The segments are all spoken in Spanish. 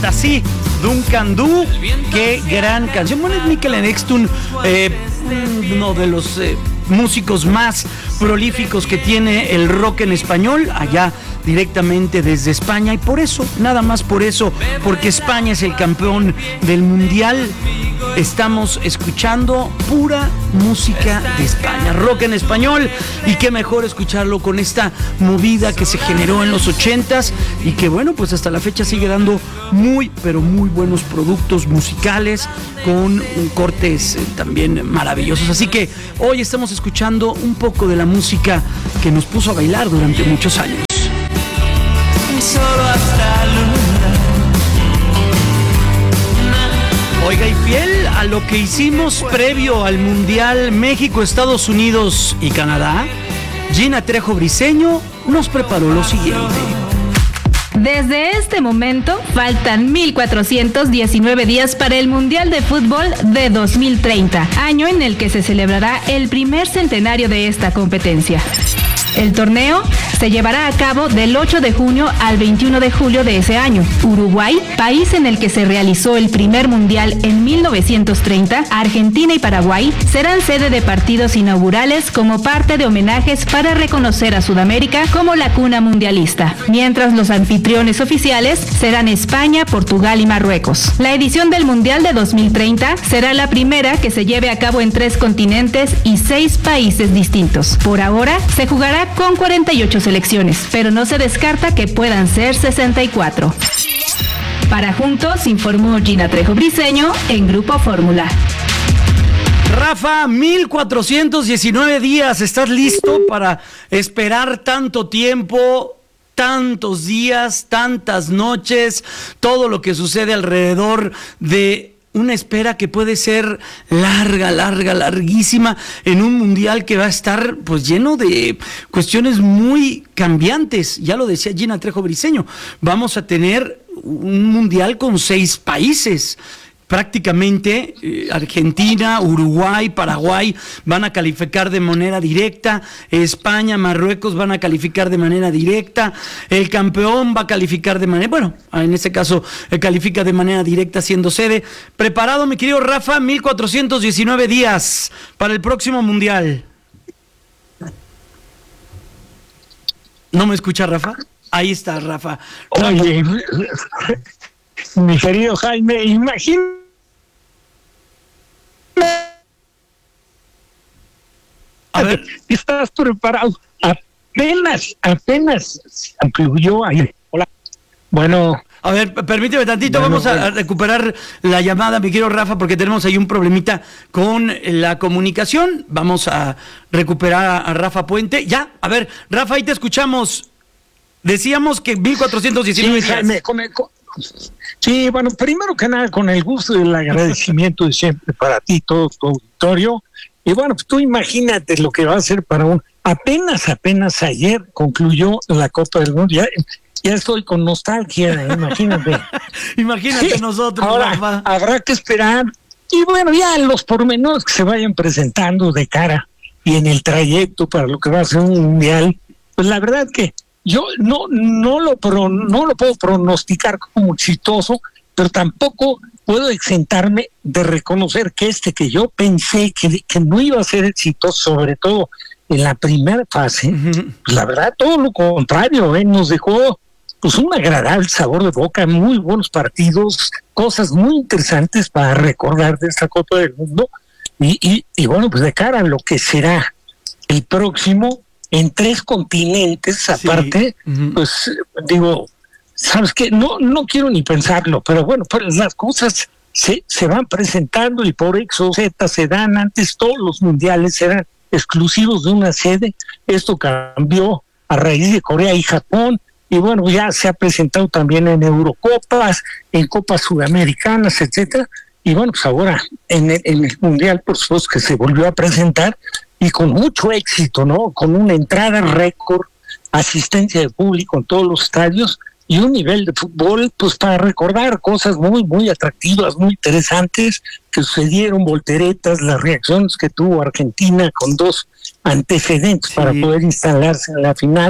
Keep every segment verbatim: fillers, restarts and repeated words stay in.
Ecstasy, Duncan Du, qué gran canción. Bueno, es Mikel Eriksen, eh, uno de los eh, músicos más prolíficos que tiene el rock en español, allá directamente desde España, y por eso, nada más por eso, porque España es el campeón del mundial, estamos escuchando pura música de España, rock en español, y qué mejor escucharlo con esta movida que se generó en los ochentas y que bueno, pues hasta la fecha sigue dando muy, pero muy buenos productos musicales con cortes eh, también maravillosos. Así que hoy estamos escuchando un poco de la música que nos puso a bailar durante muchos años. Solo hasta luna. Oiga, y fiel a lo que hicimos previo al Mundial México, Estados Unidos y Canadá, Gina Trejo Briseño nos preparó lo siguiente. Desde este momento, faltan mil cuatrocientos diecinueve días para el Mundial de Fútbol de dos mil treinta, año en el que se celebrará el primer centenario de esta competencia. El torneo se llevará a cabo del ocho de junio al veintiuno de julio de ese año. Uruguay, país en el que se realizó el primer mundial en mil novecientos treinta, Argentina y Paraguay serán sede de partidos inaugurales como parte de homenajes para reconocer a Sudamérica como la cuna mundialista, mientras los anfitriones oficiales serán España, Portugal y Marruecos. La edición del Mundial de dos mil treinta será la primera que se lleve a cabo en tres continentes y seis países distintos. Por ahora, se jugará con cuarenta y ocho selecciones, pero no se descarta que puedan ser sesenta y cuatro. Para Juntos, informó Gina Trejo Briseño en Grupo Fórmula. Rafa, mil cuatrocientos diecinueve días, ¿estás listo para esperar tanto tiempo, tantos días, tantas noches, todo lo que sucede alrededor de una espera que puede ser larga, larga, larguísima en un mundial que va a estar pues lleno de cuestiones muy cambiantes? Ya lo decía Gina Trejo Briseño, vamos a tener un mundial con seis países. Prácticamente eh, Argentina, Uruguay, Paraguay van a calificar de manera directa, España, Marruecos van a calificar de manera directa, el campeón va a calificar de manera, bueno, en este caso eh, califica de manera directa siendo sede. ¿Preparado, mi querido Rafa? mil cuatrocientos diecinueve días para el próximo mundial. ¿No me escucha, Rafa? Ahí está, Rafa. Oye, mi querido Jaime, imagina. A ver, ¿estás preparado? Apenas, apenas concluyó ahí. Hola. Bueno. A ver, permíteme tantito, bueno, vamos a bueno. recuperar la llamada, mi querido Rafa, porque tenemos ahí un problemita con la comunicación. Vamos a recuperar a Rafa Puente. Ya, a ver, Rafa, ahí te escuchamos. Decíamos que mil cuatrocientos diecinueve sí, días. Jaime, con el, con, sí, bueno, primero que nada, con el gusto y el agradecimiento de siempre para ti, todo tu auditorio. Y bueno, pues tú imagínate lo que va a ser para un... Apenas, apenas ayer concluyó la Copa del Mundo. Ya, ya estoy con nostalgia, imagínate. Imagínate sí, nosotros, ahora, Rafa. Habrá que esperar. Y bueno, ya los pormenores que se vayan presentando de cara y en el trayecto para lo que va a ser un mundial, pues la verdad que yo no no lo pro, no lo puedo pronosticar como exitoso, pero tampoco puedo exentarme de reconocer que este que yo pensé que, que no iba a ser exitoso, sobre todo en la primera fase, uh-huh. pues la verdad todo lo contrario, ¿eh? Nos dejó pues un agradable sabor de boca, muy buenos partidos, cosas muy interesantes para recordar de esta Copa del Mundo, y, y, y bueno, pues de cara a lo que será el próximo, en tres continentes, aparte, sí. uh-huh. pues digo, ¿sabes qué? No no quiero ni pensarlo, pero bueno, pues las cosas se, se van presentando y por X o Z se dan. Antes todos los mundiales eran exclusivos de una sede, esto cambió a raíz de Corea y Japón, y bueno, ya se ha presentado también en Eurocopas, en Copas Sudamericanas, etcétera, y bueno, pues ahora en el, en el mundial, por supuesto que se volvió a presentar, y con mucho éxito, ¿no? Con una entrada récord, asistencia de público en todos los estadios y un nivel de fútbol, pues para recordar cosas muy, muy atractivas, muy interesantes que sucedieron, volteretas, las reacciones que tuvo Argentina con dos antecedentes sí. para poder instalarse en la final.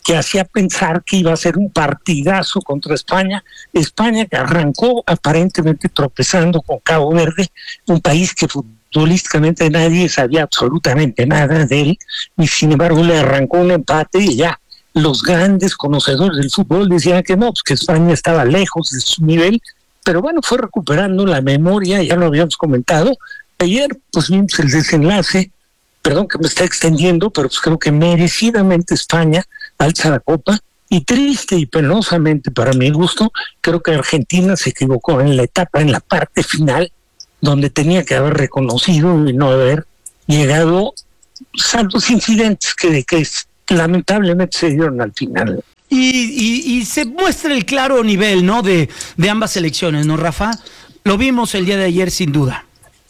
que hacía pensar que iba a ser un partidazo contra España. España que arrancó aparentemente tropezando con Cabo Verde, un país que futbolísticamente nadie sabía absolutamente nada de él, y sin embargo le arrancó un empate y ya los grandes conocedores del fútbol decían que no, pues que España estaba lejos de su nivel, pero bueno, fue recuperando la memoria, ya lo habíamos comentado. Ayer pues vimos el desenlace, perdón que me está extendiendo, pero pues creo que merecidamente España alza la copa, y triste y penosamente para mi gusto, creo que Argentina se equivocó en la etapa, en la parte final, donde tenía que haber reconocido y no haber llegado santos incidentes que, que lamentablemente se dieron al final. Y, y, y se muestra el claro nivel, ¿no?, de, de ambas selecciones, ¿no, Rafa? Lo vimos el día de ayer, sin duda.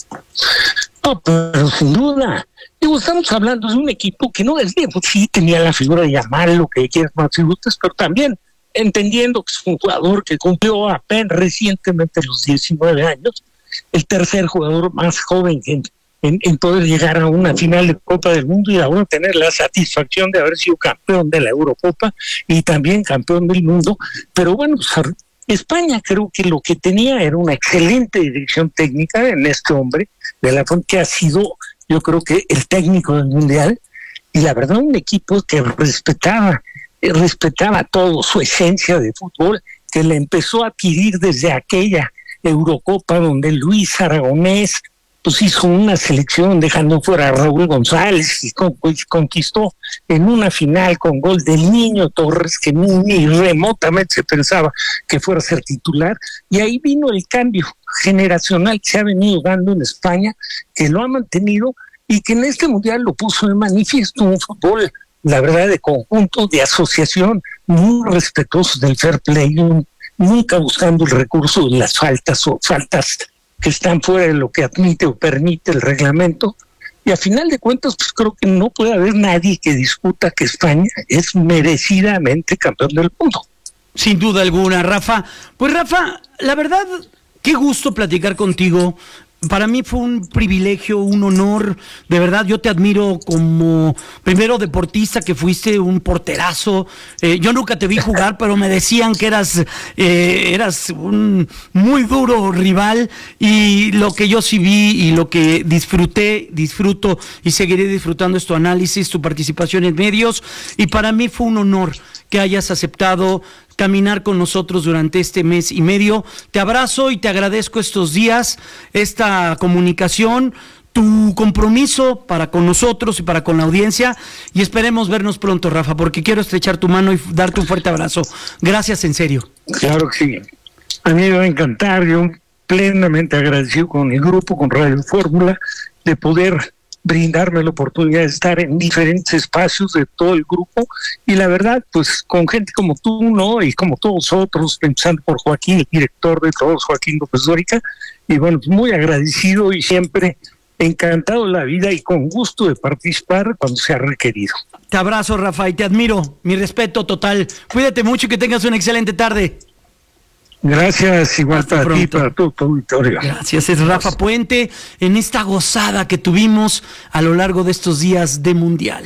No, pero sin duda. Digo, estamos hablando de un equipo que no es bien, pues sí tenía la figura de Yamal, lo que quieras más si gustas, pero también entendiendo que es un jugador que cumplió apenas recientemente los diecinueve años, el tercer jugador más joven en, en, en poder llegar a una final de Copa del Mundo y ahora tener la satisfacción de haber sido campeón de la Eurocopa y también campeón del mundo. Pero bueno, pues España creo que lo que tenía era una excelente dirección técnica en este hombre, de la Fuente, que ha sido, yo creo que el técnico del Mundial, y la verdad un equipo que respetaba, respetaba todo, su esencia de fútbol, que le empezó a adquirir desde aquella Eurocopa donde Luis Aragonés pues hizo una selección dejando fuera a Raúl González y con, conquistó en una final con gol del Niño Torres, que ni, ni remotamente se pensaba que fuera a ser titular, y ahí vino el cambio generacional que se ha venido dando en España, que lo ha mantenido y que en este mundial lo puso en manifiesto, un fútbol, la verdad, de conjunto, de asociación, muy respetuoso del fair play, nunca buscando el recurso de las faltas o faltas que están fuera de lo que admite o permite el reglamento. Y a final de cuentas, pues creo que no puede haber nadie que discuta que España es merecidamente campeón del mundo. Sin duda alguna, Rafa. Pues Rafa, la verdad, qué gusto platicar contigo. Para mí fue un privilegio, un honor, de verdad. Yo te admiro como primero deportista, que fuiste un porterazo. Eh, yo nunca te vi jugar, pero me decían que eras eh, eras un muy duro rival, y lo que yo sí vi y lo que disfruté, disfruto y seguiré disfrutando es tu análisis, tu participación en medios, y para mí fue un honor que hayas aceptado caminar con nosotros durante este mes y medio. Te abrazo y te agradezco estos días, esta comunicación, tu compromiso para con nosotros y para con la audiencia, y esperemos vernos pronto, Rafa, porque quiero estrechar tu mano y darte un fuerte abrazo. Gracias, en serio. Claro que sí. A mí me va a encantar, yo plenamente agradecido con el grupo, con Radio Fórmula, de poder brindarme la oportunidad de estar en diferentes espacios de todo el grupo, y la verdad, pues con gente como tú, ¿no? Y como todos otros, pensando por Joaquín, el director de todos, Joaquín López Dórica, y bueno, muy agradecido y siempre encantado de la vida y con gusto de participar cuando sea requerido. Te abrazo, Rafa, y te admiro, mi respeto total. Cuídate mucho y que tengas una excelente tarde. Gracias, igual Hasta para pronto. Ti, para todo tu auditorio. Gracias, es Rafa Puente en esta gozada que tuvimos a lo largo de estos días de Mundial.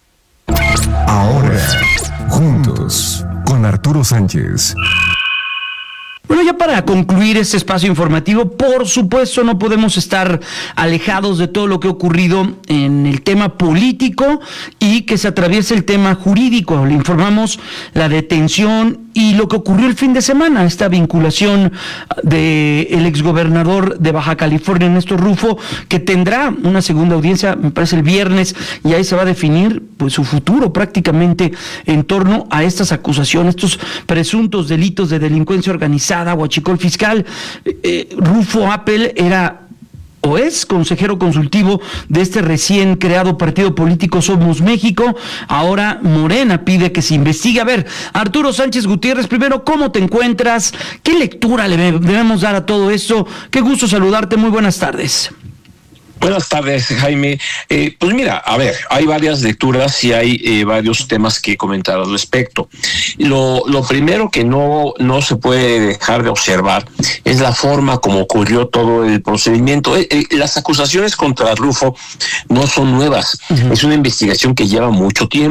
Ahora, juntos, con Arturo Sánchez. Bueno, ya para concluir este espacio informativo, por supuesto no podemos estar alejados de todo lo que ha ocurrido en el tema político y que se atraviesa el tema jurídico. Le informamos la detención y lo que ocurrió el fin de semana, esta vinculación del exgobernador de Baja California, Néstor Rufo, que tendrá una segunda audiencia, me parece el viernes, y ahí se va a definir pues su futuro prácticamente en torno a estas acusaciones, estos presuntos delitos de delincuencia organizada, huachicol fiscal. Eh, Rufo Appel era o es consejero consultivo de este recién creado partido político Somos México. Ahora Morena pide que se investigue. A ver, Arturo Sánchez Gutiérrez, primero, ¿cómo te encuentras? ¿Qué lectura le debemos dar a todo esto? Qué gusto saludarte, muy buenas tardes. Buenas tardes, Jaime. Eh, pues mira, a ver, hay varias lecturas y hay eh, varios temas que comentar al respecto. Lo, lo primero que no, no se puede dejar de observar es la forma como ocurrió todo el procedimiento. Eh, eh, las acusaciones contra Rufo no son nuevas, uh-huh. Es una investigación que lleva mucho tiempo.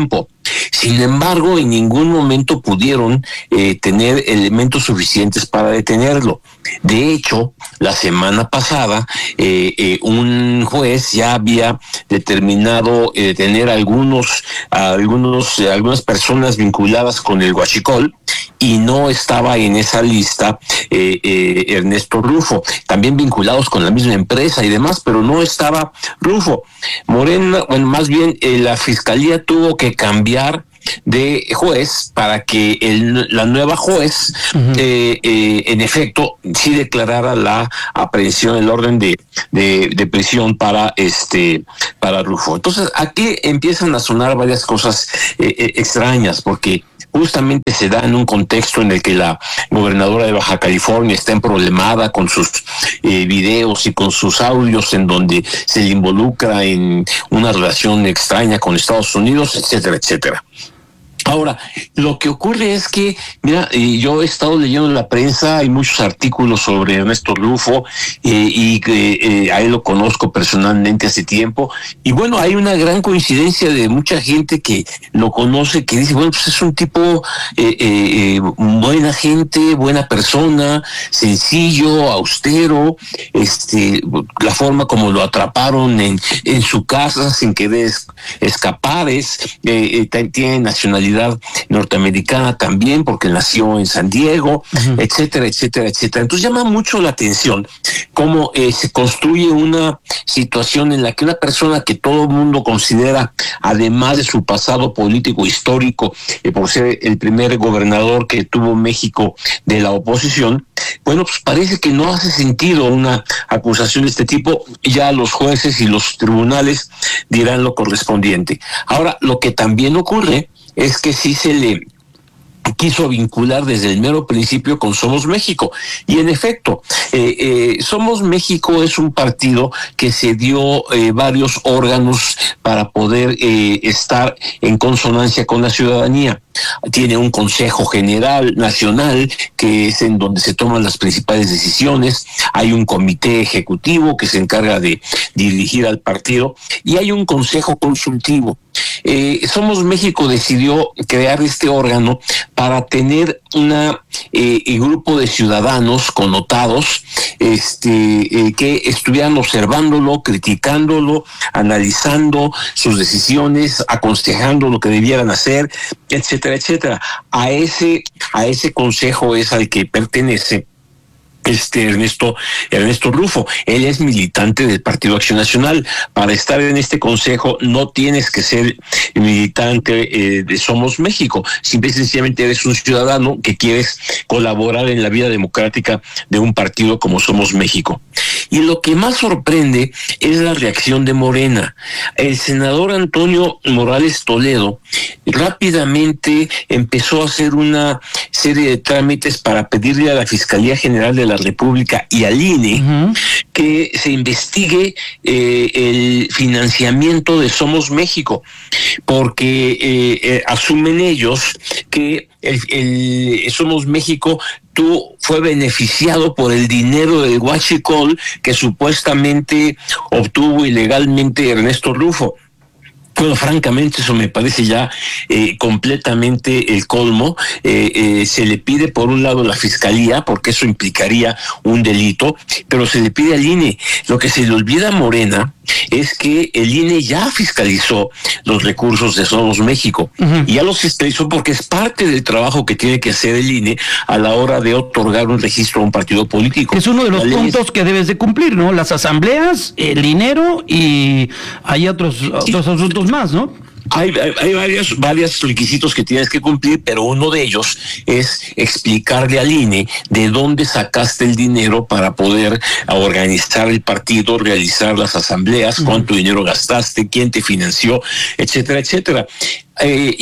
Sin embargo, en ningún momento pudieron eh, tener elementos suficientes para detenerlo. De hecho, la semana pasada, eh, eh, un juez ya había determinado eh, detener a algunos, a algunos, eh, algunas personas vinculadas con el huachicol, y no estaba en esa lista eh, eh, Ernesto Rufo, también vinculados con la misma empresa y demás, pero no estaba Rufo. Morena, bueno, más bien eh, la fiscalía tuvo que cambiar de juez para que el, la nueva juez uh-huh. eh, eh, en efecto sí declarara la aprehensión, el orden de, de, de prisión para este para Rufo. Entonces aquí empiezan a sonar varias cosas eh, eh, extrañas, porque justamente se da en un contexto en el que la gobernadora de Baja California está emproblemada con sus eh, videos y con sus audios en donde se le involucra en una relación extraña con Estados Unidos, etcétera, etcétera. Ahora, lo que ocurre es que, mira, eh, yo he estado leyendo en la prensa, hay muchos artículos sobre Ernesto Rufo, eh, y eh, eh, a él lo conozco personalmente hace tiempo, y bueno, hay una gran coincidencia de mucha gente que lo conoce, que dice, bueno, pues es un tipo eh, eh, buena gente, buena persona, sencillo, austero, este, la forma como lo atraparon en, en su casa sin querer escapar, es, eh, eh, tiene nacionalidad norteamericana también, porque nació en San Diego, uh-huh. etcétera, etcétera, etcétera. Entonces llama mucho la atención cómo eh, se construye una situación en la que una persona que todo el mundo considera, además de su pasado político histórico, eh, por ser el primer gobernador que tuvo México de la oposición, bueno, pues parece que no hace sentido una acusación de este tipo. Ya los jueces y los tribunales dirán lo correspondiente. Ahora, lo que también ocurre es que sí se le quiso vincular desde el mero principio con Somos México. Y en efecto, eh, eh, Somos México es un partido que se dio eh, varios órganos para poder eh, estar en consonancia con la ciudadanía. Tiene un Consejo General Nacional, que es en donde se toman las principales decisiones. Hay un comité ejecutivo que se encarga de dirigir al partido, y hay un consejo consultivo. Eh, Somos México decidió crear este órgano para tener una eh, un grupo de ciudadanos connotados, este, eh, que estuvieran observándolo, criticándolo, analizando sus decisiones, aconsejando lo que debieran hacer, etcétera, etcétera. A ese, a ese consejo es al que pertenece este Ernesto Ernesto Rufo. Él es militante del Partido Acción Nacional. Para estar en este consejo no tienes que ser militante eh, de Somos México, simple y sencillamente eres un ciudadano que quieres colaborar en la vida democrática de un partido como Somos México. Y lo que más sorprende es la reacción de Morena. El senador Antonio Morales Toledo rápidamente empezó a hacer una serie de trámites para pedirle a la Fiscalía General de la República y al I N E uh-huh. que se investigue eh, el financiamiento de Somos México, porque eh, eh, asumen ellos que el, el Somos México tú fue beneficiado por el dinero del huachicol que supuestamente obtuvo ilegalmente Ernesto Rufo. Bueno, francamente eso me parece ya eh, completamente el colmo. Eh, eh, se le pide por un lado a la Fiscalía, porque eso implicaría un delito, pero se le pide al I N E. Lo que se le olvida a Morena es que el I N E ya fiscalizó los recursos de Somos México, uh-huh. y ya los fiscalizó porque es parte del trabajo que tiene que hacer el I N E a la hora de otorgar un registro a un partido político. Es uno de los puntos que debes de cumplir, ¿no? Las asambleas, el dinero, y hay otros, sí. otros asuntos más, ¿no? Hay, hay, hay varios, varios requisitos que tienes que cumplir, pero uno de ellos es explicarle al I N E de dónde sacaste el dinero para poder organizar el partido, realizar las asambleas, uh-huh. cuánto dinero gastaste, quién te financió, etcétera, etcétera. Eh, y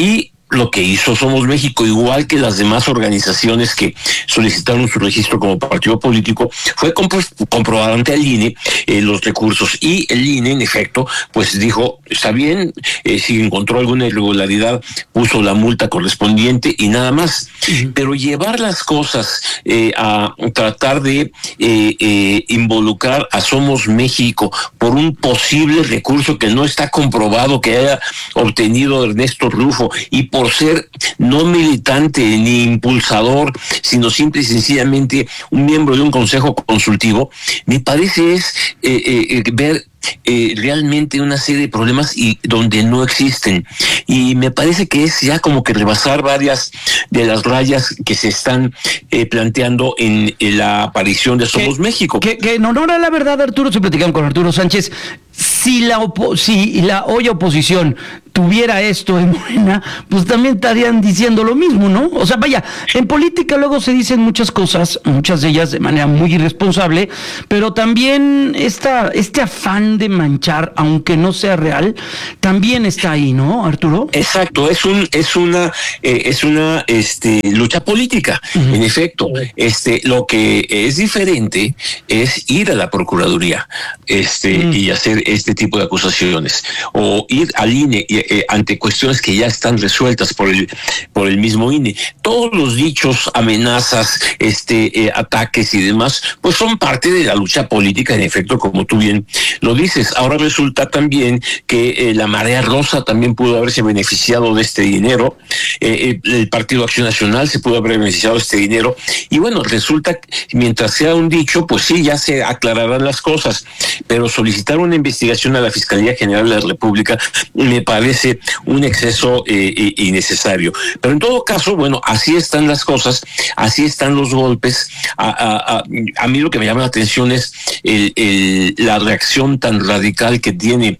lo que hizo Somos México, igual que las demás organizaciones que solicitaron su registro como partido político, fue compro- comprobar ante el I N E eh, los recursos, y el I N E en efecto pues dijo, está bien, eh, si encontró alguna irregularidad puso la multa correspondiente y nada más. Uh-huh. Pero llevar las cosas eh, a tratar de eh, eh, involucrar a Somos México por un posible recurso que no está comprobado que haya obtenido Ernesto Rufo, y por ser no militante ni impulsador, sino simple y sencillamente un miembro de un consejo consultivo, me parece es eh, eh, ver Eh, realmente una serie de problemas y donde no existen, y me parece que es ya como que rebasar varias de las rayas que se están eh, planteando en, en la aparición de Somos que, México. Que, que en honor a la verdad, Arturo, estoy platicando con Arturo Sánchez, si la opo- si la hoy oposición tuviera esto en Morena, pues también estarían diciendo lo mismo, ¿no? O sea, vaya, en política luego se dicen muchas cosas, muchas de ellas de manera muy irresponsable, pero también esta, este afán de manchar, aunque no sea real, también está ahí, ¿no, Arturo? Exacto, es un es una eh, es una este lucha política. Uh-huh. En efecto, este lo que es diferente es ir a la Procuraduría este uh-huh. y hacer este tipo de acusaciones, o ir al I N E eh, ante cuestiones que ya están resueltas por el por el mismo I N E. Todos los dichos, amenazas, este eh, ataques y demás, pues son parte de la lucha política, en efecto, como tú bien lo dices. Ahora resulta también que eh, la Marea Rosa también pudo haberse beneficiado de este dinero, eh, el Partido Acción Nacional se pudo haber beneficiado de este dinero, y bueno, resulta que mientras sea un dicho, pues sí, ya se aclararán las cosas, pero solicitar una investigación a la Fiscalía General de la República me parece un exceso eh, innecesario. Pero en todo caso, bueno, así están las cosas, así están los golpes. A, a, a, a mí lo que me llama la atención es el, el, la reacción tan radical que tiene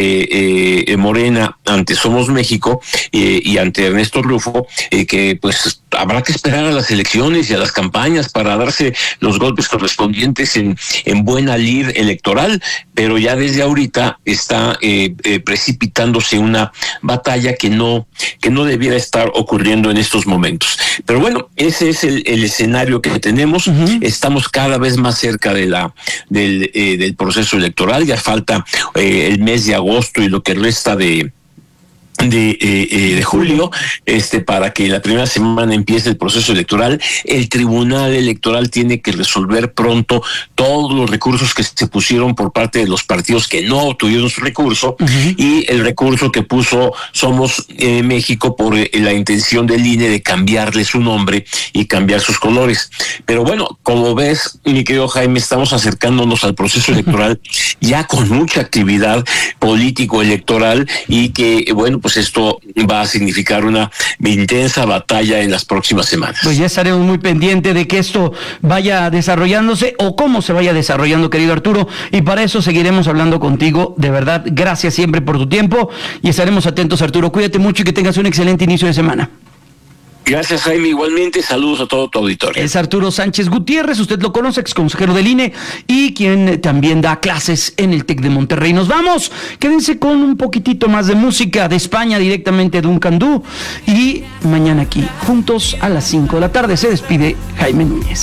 eh, eh, Morena ante Somos México eh, y ante Ernesto Rufo, eh, que pues habrá que esperar a las elecciones y a las campañas para darse los golpes correspondientes en, en buena lid electoral, pero ya desde ahorita está eh, eh, precipitándose una batalla que no que no debiera estar ocurriendo en estos momentos. Pero bueno, ese es el, el escenario que tenemos. Uh-huh. Estamos cada vez más cerca de la del, eh, del proceso electoral. Ya falta eh, el mes de agosto y lo que resta de De, eh, eh, de julio, este, para que la primera semana empiece el proceso electoral. El Tribunal Electoral tiene que resolver pronto todos los recursos que se pusieron por parte de los partidos que no obtuvieron su recurso, uh-huh. y el recurso que puso Somos eh, México por eh, la intención del I N E de cambiarle su nombre y cambiar sus colores. Pero bueno, como ves, mi querido Jaime, estamos acercándonos al proceso electoral ya con mucha actividad político-electoral, y que, bueno, pues esto va a significar una intensa batalla en las próximas semanas. Pues ya estaremos muy pendientes de que esto vaya desarrollándose, o cómo se vaya desarrollando, querido Arturo, y para eso seguiremos hablando contigo. De verdad, gracias siempre por tu tiempo, y estaremos atentos, Arturo. Cuídate mucho y que tengas un excelente inicio de semana. Gracias, Jaime. Igualmente, saludos a todo tu auditorio. Es Arturo Sánchez Gutiérrez, usted lo conoce, ex consejero del I N E, y quien también da clases en el TEC de Monterrey. Nos vamos, quédense con un poquitito más de música de España, directamente de Duncan Du, y mañana aquí, juntos a las cinco de la tarde, se despide Jaime Núñez.